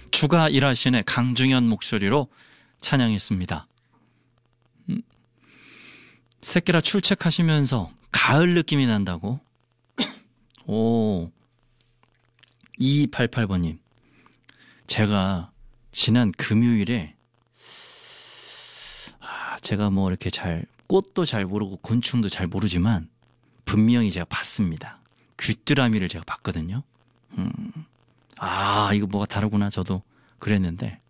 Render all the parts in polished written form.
주가 일하신의 강중현 목소리로 찬양했습니다. 새끼라 출첵하시면서 가을 느낌이 난다고? 오, 2288번님. 제가 지난 금요일에 제가 뭐 이렇게 꽃도 잘 모르고 곤충도 잘 모르지만 분명히 제가 봤습니다. 귀뚜라미를 제가 봤거든요. 이거 뭐가 다르구나 저도 그랬는데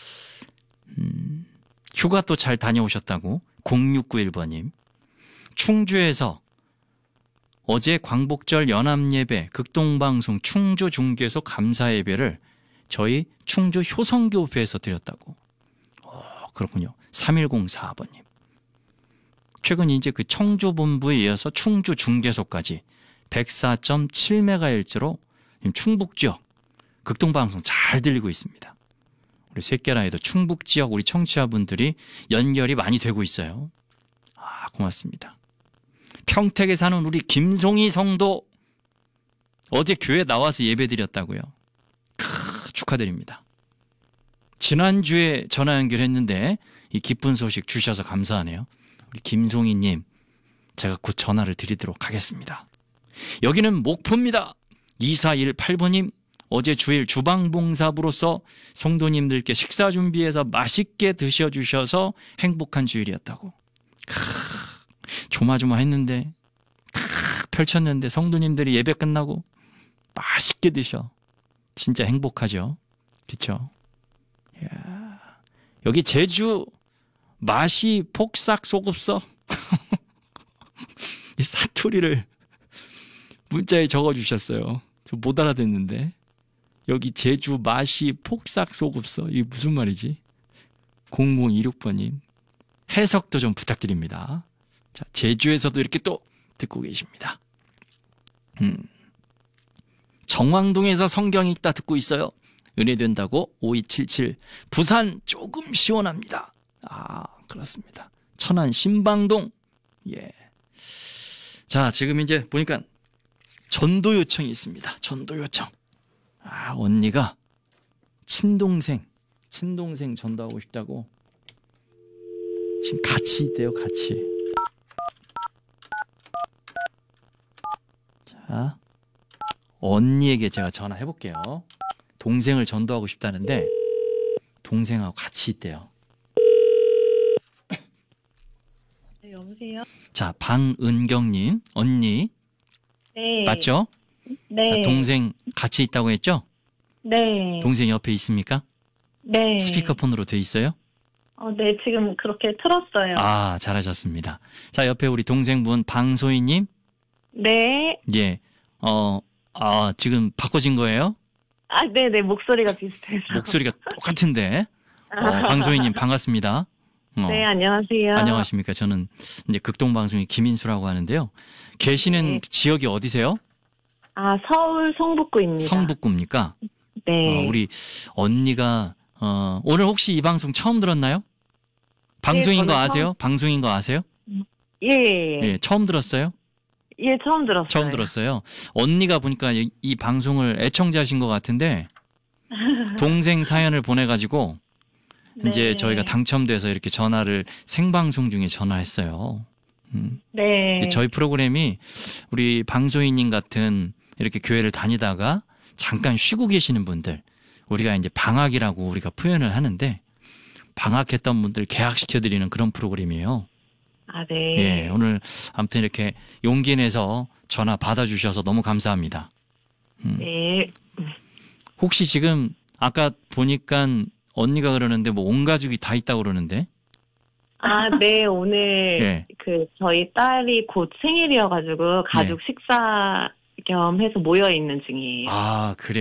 휴가 또 잘 다녀오셨다고 0691번님. 충주에서 어제 광복절 연합예배 극동방송 충주중개소 감사예배를 저희 충주 효성교회에서 드렸다고. 그렇군요. 3104번님. 최근 이제 그 청주본부에 이어서 충주중개소까지 104.7MHz로 충북지역 극동방송 잘 들리고 있습니다. 우리 새끼라에도 충북지역 우리 청취자분들이 연결이 많이 되고 있어요. 고맙습니다. 평택에 사는 우리 김송희 성도 어제 교회 나와서 예배 드렸다고요. 축하드립니다. 지난주에 전화 연결했는데 이 기쁜 소식 주셔서 감사하네요. 우리 김송희님, 제가 곧 전화를 드리도록 하겠습니다. 여기는 목포입니다. 2418번님, 어제 주일 주방봉사부로서 성도님들께 식사 준비해서 맛있게 드셔주셔서 행복한 주일이었다고. 조마조마했는데 펼쳤는데 성도님들이 예배 끝나고 맛있게 드셔. 진짜 행복하죠. 그렇죠? 여기 제주 맛이 폭삭 속읍서 이 사투리를 문자에 적어주셨어요. 저 못 알아듣는데 여기 제주 맛이 폭삭 속읍서 이게 무슨 말이지? 0026번님 해석도 좀 부탁드립니다. 자, 제주에서도 이렇게 또 듣고 계십니다. 정왕동에서 성경 읽다 듣고 있어요. 은혜 된다고 5277. 부산 조금 시원합니다. 그렇습니다. 천안 신방동. 예. 자, 지금 이제 보니까 전도 요청이 있습니다. 전도 요청. 언니가 친동생 전도하고 싶다고 지금 같이 있대요. 같이. 자, 언니에게 제가 전화해 볼게요. 동생을 전도하고 싶다는데 동생하고 같이 있대요. 네, 여보세요? 자, 방은경님 언니. 네. 맞죠? 네. 자, 동생 같이 있다고 했죠? 네. 동생 옆에 있습니까? 네. 스피커폰으로 돼 있어요? 네, 지금 그렇게 틀었어요. 잘하셨습니다. 자, 옆에 우리 동생분 방소희님. 네. 예. 지금 바꿔진 거예요? 네네, 목소리가 비슷해서. 목소리가 똑같은데. 방소희님 반갑습니다. 네, 안녕하세요. 안녕하십니까. 저는 이제 극동방송의 김인수라고 하는데요. 계시는 네. 지역이 어디세요? 서울 성북구입니다. 성북구입니까? 네. 우리 언니가, 오늘 혹시 이 방송 처음 들었나요? 방송인 거 아세요? 방송인 거 아세요? 예. 처음 들었어요? 예, 처음 들었어요. 처음 들었어요. 언니가 보니까 이 방송을 애청자신 것 같은데, 동생 사연을 보내가지고, 네. 이제 저희가 당첨돼서 이렇게 전화를 생방송 중에 전화했어요. 네. 저희 프로그램이 우리 방송인님 같은 이렇게 교회를 다니다가 잠깐 쉬고 계시는 분들, 우리가 이제 방학이라고 우리가 표현을 하는데, 방학했던 분들 개학시켜드리는 그런 프로그램이에요. 네. 예, 오늘 아무튼 이렇게 용기 내서 전화 받아주셔서 너무 감사합니다. 네. 혹시 지금 아까 보니까 언니가 그러는데 뭐 온 가족이 다 있다고 그러는데? 네, 오늘 예. 저희 딸이 곧 생일이어가지고 가족 식사 겸 해서 모여 있는 중이에요. 그래.